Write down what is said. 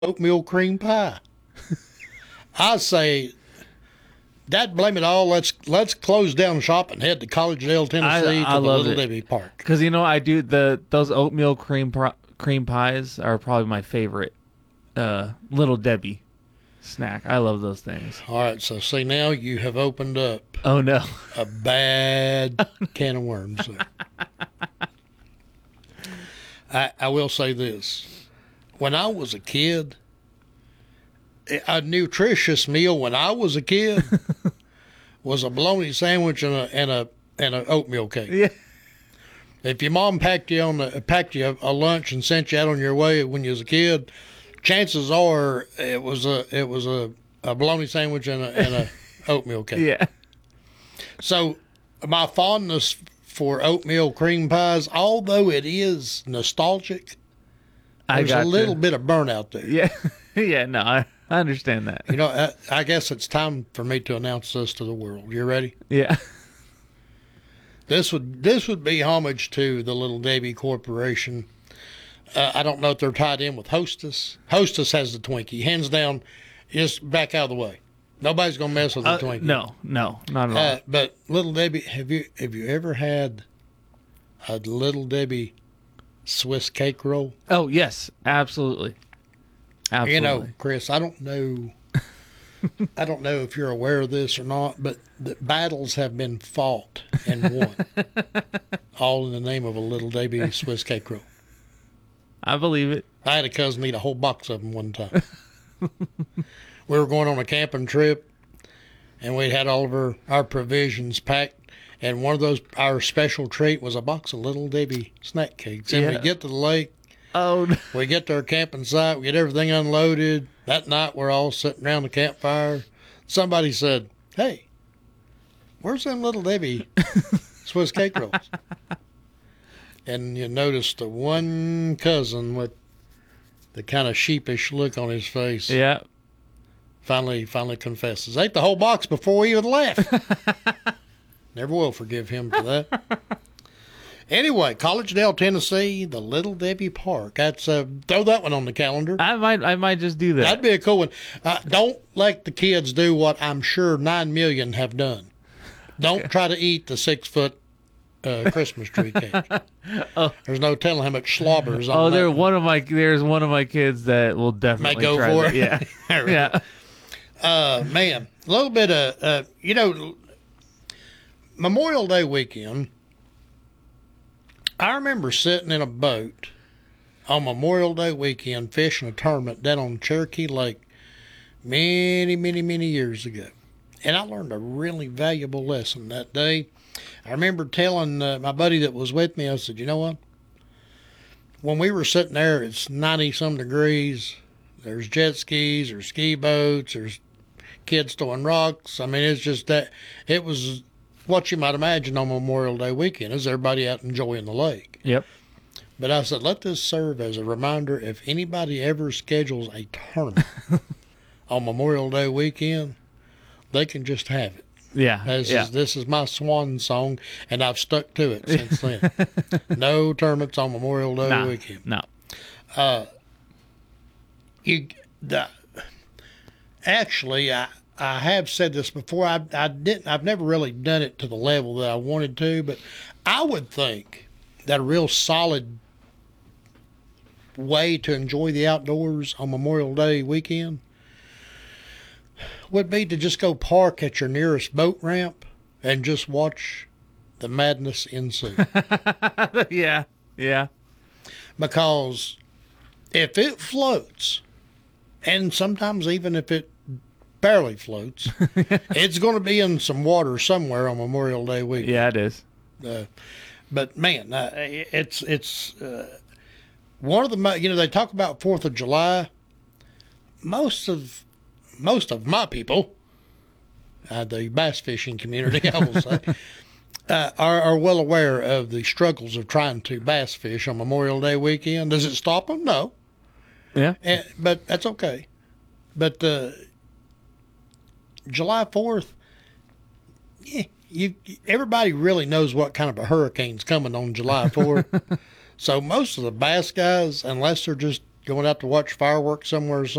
oatmeal cream pie. I say, Dad, blame it all. Let's close down shop and head to Collegedale, Tennessee I to the love Little it Debbie Park. because I do those oatmeal cream pies are probably my favorite Little Debbie snack. I love those things. All right, so see now you have opened up Oh no. a bad can of worms there. I will say this. When I was a kid, a nutritious meal when I was a kid was a bologna sandwich and a oatmeal cake. Yeah. If your mom packed you a lunch and sent you out on your way when you was a kid, chances are it was a bologna sandwich and a oatmeal cake. Yeah. So my fondness for oatmeal cream pies, although it is nostalgic, there's a little bit of burnout there. Yeah. Yeah, no, I understand that. You know, I guess it's time for me to announce this to the world. You ready? Yeah. This would be homage to the Little Debbie Corporation. I don't know if they're tied in with Hostess. Hostess has the Twinkie, hands down. Just back out of the way. Nobody's gonna mess with the Twinkie. No, not at all. But Little Debbie, have you ever had a Little Debbie Swiss cake roll? Oh yes, absolutely. Absolutely. You know, Chris, I don't know if you're aware of this or not, but the battles have been fought and won, all in the name of a Little Debbie Swiss cake roll. I believe it. I had a cousin eat a whole box of them one time. We were going on a camping trip, and we'd had all of our provisions packed, and one of those, our special treat was a box of Little Debbie snack cakes. And we get to the lake, Oh, no. we get to our camping site, we get everything unloaded. That night, we're all sitting around the campfire. Somebody said, "Hey, where's them Little Debbie Swiss cake rolls?" And you notice the one cousin with the kind of sheepish look on his face Yeah. finally confesses. Ate the whole box before we even left. Never will forgive him for that. Anyway, Collegedale, Tennessee, the Little Debbie Park. That's throw that one on the calendar. I might just do that. That'd be a cool one. Don't let the kids do what I'm sure 9 million have done. Don't try to eat the 6-foot Christmas tree cake. There's no telling how much slobber is on that. there's one of my kids that will definitely Might go try for that. it. Yeah. Yeah. Man, a little bit of, Memorial Day weekend, I remember sitting in a boat on Memorial Day weekend fishing a tournament down on Cherokee Lake many, many, many years ago. And I learned a really valuable lesson that day. I remember telling my buddy that was with me, I said, you know what? When we were sitting there, it's 90-some degrees. There's jet skis or ski boats. There's kids throwing rocks. I mean, it's just that it was what you might imagine on Memorial Day weekend is everybody out enjoying the lake. Yep. But I said, let this serve as a reminder if anybody ever schedules a tournament on Memorial Day weekend, they can just have it. Yeah. This is my swan song, and I've stuck to it since then. No tournaments on Memorial Day weekend. No. Actually, I have said this before. I've never really done it to the level that I wanted to, but I would think that a real solid way to enjoy the outdoors on Memorial Day weekend would be to just go park at your nearest boat ramp and just watch the madness ensue. Yeah. Yeah. Because if it floats, and sometimes even if it barely floats, it's going to be in some water somewhere on Memorial Day weekend. Yeah, it is. But man, it's one of the they talk about 4th of July. Most of my people, the bass fishing community, I will say, are well aware of the struggles of trying to bass fish on Memorial Day weekend. Does it stop them? No. Yeah. But that's okay. But July 4th, everybody really knows what kind of a hurricane's coming on July 4th. So most of the bass guys, unless they're just going out to watch fireworks somewhere